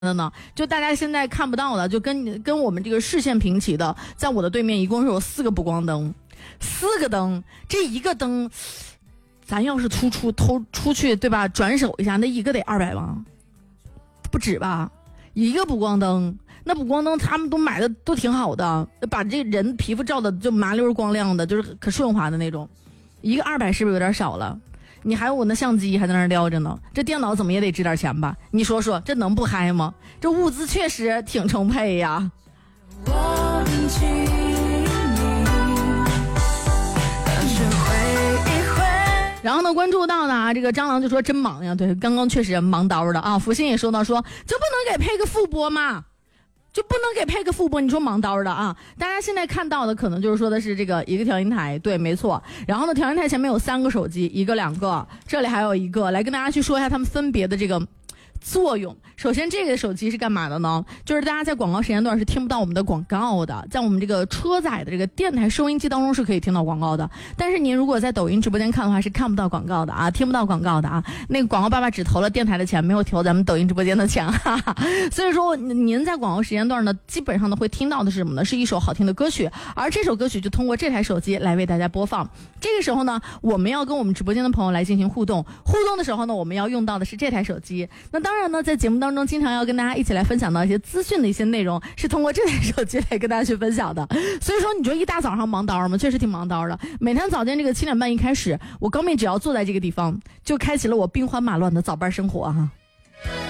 的呢？就大家现在看不到的，就跟我们这个视线平齐的，在我的对面一共是有4个补光灯，4个灯，这一个灯，咱要是偷出去，对吧？转手一下，那一个得200吧，不止吧？一个补光灯，那补光灯他们都买的都挺好的，把这人皮肤照的就麻溜光亮的，就是可顺滑的那种，一个200是不是有点少了？你还有我那相机还在那儿撂着呢，这电脑怎么也得值点钱吧？你说说，这能不嗨吗？这物资确实挺充沛呀。然后呢，关注到呢，这个蟑螂就说真忙呀，对，刚刚确实忙叨的啊。福星也说到说，就不能给配个副播吗？就不能给配个副播？你说忙叨的啊！大家现在看到的可能就是说的是这个一个调音台，对，没错。然后呢，调音台前面有3个手机，一个2个，这里还有一个，来跟大家去说一下他们分别的这个作用。首先这个手机是干嘛的呢？就是大家在广告时间段是听不到我们的广告的，在我们这个车载的这个电台收音机当中是可以听到广告的，但是您如果在抖音直播间看的话是看不到广告的啊，听不到广告的啊。那个广告爸爸只投了电台的钱，没有投咱们抖音直播间的钱，哈哈。所以说您在广告时间段呢，基本上呢会听到的是什么呢？是一首好听的歌曲，而这首歌曲就通过这台手机来为大家播放。这个时候呢，我们要跟我们直播间的朋友来进行互动的时候呢，我们要用到的是这台手机。那当然呢，在节目当中经常要跟大家一起来分享到一些资讯的一些内容，是通过这台手机来跟大家去分享的。所以说你说一大早上忙叨吗？确实挺忙叨的。每天早间这个7点半一开始，我高妹只要坐在这个地方，就开启了我兵荒马乱的早班生活哈。